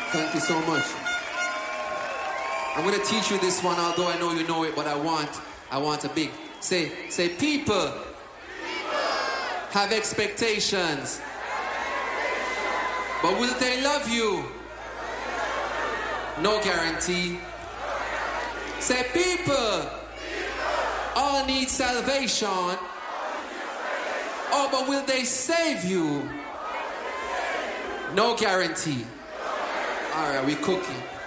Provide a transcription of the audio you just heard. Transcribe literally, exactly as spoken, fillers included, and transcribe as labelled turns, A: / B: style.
A: Thank you so much. I'm gonna teach you this one, although I know you know it, but I want, I want a big. Say, say, people, people. Have expectations, but will they love you? No guarantee. Say, people, people. All need salvation. Oh, but will they save you? No guarantee. All right, we cooking.